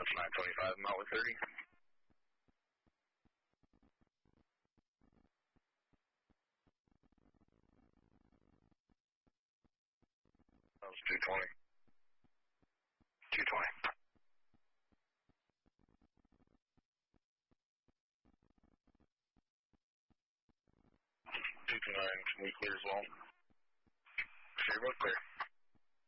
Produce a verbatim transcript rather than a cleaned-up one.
nine twenty-five, I'm out with thirty. That was two twenty. two twenty. two two nine, can we clear as well? Sure, both clear.